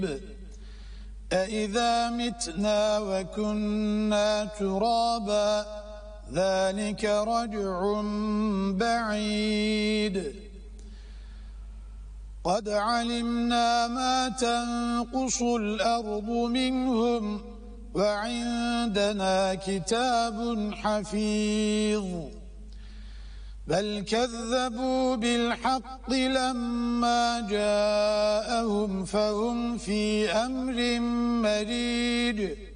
أإذا متنا وكنا ترابا ذلك رجع بعيد قد علمنا ما تنقص الأرض منهم وعندنا كتاب حفيظ بل كذبوا بالحق لما جاءهم فهم في أمر مريج